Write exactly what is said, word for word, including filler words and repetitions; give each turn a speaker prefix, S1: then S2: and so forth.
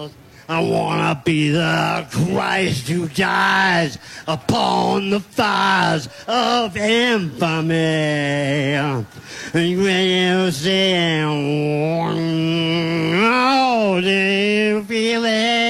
S1: I wanna be the Christ who dies upon the fires of infamy. And when you say, oh, do you feel it?